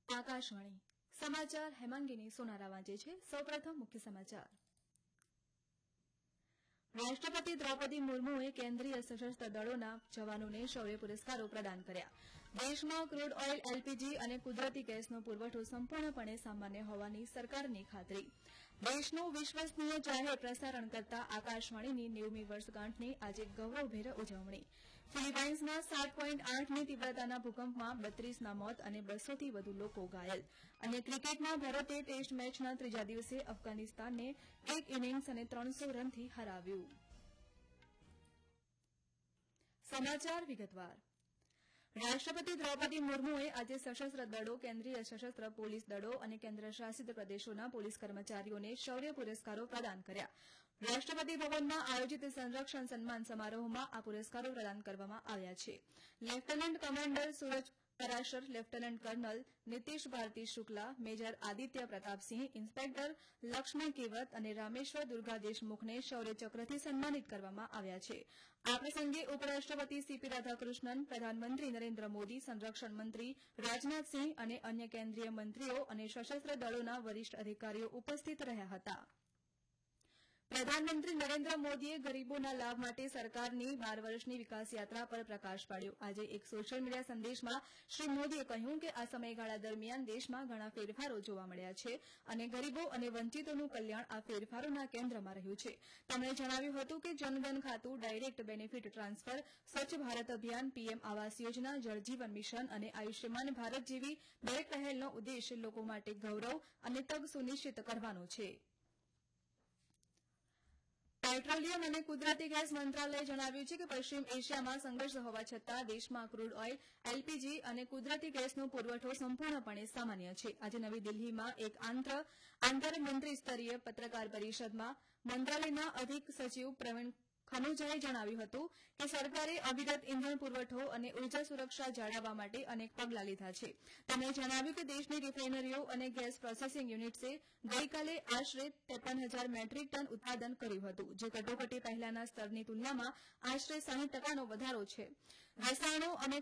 આકાશવાણી સમાચાર હેમાંગીની સોનારા વાંચે છે. સૌપ્રથમ મુખ્ય સમાચાર. રાષ્ટ્રપતિ દ્રૌપદી મુર્મુએ કેન્દ્રીય સશસ્ત્ર દળોના જવાનોને શૌર્ય પુરસ્કારો પ્રદાન કર્યા. દેશમાં ક્રૂડ ઓઇલ, એલપીજી અને કુદરતી ગેસનો પુરવઠો સંપૂર્ણપણે સામાન્ય હોવાની સરકારની ખાતરી. દેશનું વિશ્વસનીય જાહેર પ્રસારણ કરતા આકાશવાણીની 90મી વર્ષગાંઠની આજે ગૌરવભેર ઉજવણી. ફિલિપાઇન્સમાં 7.8ની તીવ્રતાના ભૂકંપમાં 32ના મોત અને 200થી વધુ લોકો ઘાયલ. અને ક્રિકેટમાં ભારતે ટેસ્ટ મેચના ત્રીજા દિવસે અફઘાનિસ્તાનને 1 ઇનિંગ્સ અને 300 રનથી હરાવ્યું. સમાચાર વિગતવાર. રાષ્ટ્રપતિ દ્રૌપદી મુર્મુએ આજે સશસ્ત્ર દળો, કેન્દ્રીય સશસ્ત્ર પોલીસ દળો અને કેન્દ્રશાસિત પ્રદેશોના પોલીસ કર્મચારીઓને શૌર્ય પુરસ્કારો પ્રદાન કર્યા. રાષ્ટ્રપતિ ભવનમાં આયોજિત સંરક્ષણ સન્માન સમારોહમાં આ પુરસ્કારો પ્રદાન કરવામાં આવ્યા છે. લેફ્ટનન્ટ કમાન્ડર સૂરજ Parashar, lieutenant kernel Nitish Bharati Shukla, major Aditya Pratapsinh, inspector Lakshman કેવત અને રામેશ્વર દુર્ગા દેશમુખને શૌર્ય ચક્રથી સન્માનિત કરવામાં આવ્યા છે. આ પ્રસંગે ઉપરાષ્ટ્રપતિ સીપી રાધાકૃષ્ણન, પ્રધાનમંત્રી નરેન્દ્ર મોદી, સંરક્ષણ મંત્રી રાજનાથસિંહ અને અન્ય કેન્દ્રીય મંત્રીઓ અને સશસ્ત્ર દળોના વરિષ્ઠ અધિકારીઓ ઉપસ્થિત રહ્યા હતા. પ્રધાનમંત્રી નરેન્દ્ર મોદીએ ગરીબોના લાભ માટે સરકારની 12 વર્ષની વિકાસ યાત્રા પર પ્રકાશ પાડ્યો. આજે એક સોશિયલ મીડિયા સંદેશમાં શ્રી મોદીએ કહ્યું કે આ સમયગાળા દરમિયાન દેશમાં ઘણા ફેરફારો જોવા મળ્યા છે અને ગરીબો અને વંચિતોનું કલ્યાણ આ ફેરફારોના કેન્દ્રમાં રહ્યું છે. તેમણે જણાવ્યું હતું કે જનધન ખાતું, ડાયરેક્ટ બેનિફિટ ટ્રાન્સફર, સ્વચ્છ ભારત અભિયાન, પીએમ આવાસ યોજના, જળજીવન મિશન અને આયુષ્યમાન ભારત જેવી દરેક પહેલનો ઉદ્દેશ લોકો માટે ગૌરવ અને તક સુનિશ્ચિત કરવાનો છે. પેટ્રોલિયમ અને કુદરતી ગેસ મંત્રાલયે જણાવ્યું છે કે પશ્ચિમ એશિયામાં સંઘર્ષ હોવા છતાં દેશમાં ક્રૂડ ઓઇલ, એલપીજી અને કુદરતી ગેસનો પુરવઠો સંપૂર્ણપણે સામાન્ય છે. આજે નવી દિલ્હીમાં એક આંતર મંત્રી સ્તરીય પત્રકાર પરિષદમાં મંત્રાલયના અધિક સચિવ પ્રવીણ ખનુજાએ જણાવ્યું હતું કે સરકારે અવિરત ઇંધણ પુરવઠો અને ઉર્જા સુરક્ષા જાળવવા માટે અનેક પગલાં લીધા છે. તેમણે જણાવ્યું કે દેશની રિફાઇનરીઓ અને ગેસ પ્રોસેસિંગ યુનિટ્સે ગઈકાલે આશરે 53,000 મેટ્રિક ટન ઉત્પાદન કર્યું હતું, જે કટોકટી પહેલાના સ્તરની તુલનામાં આશરે 60% વધારો છે. રસાયણો અને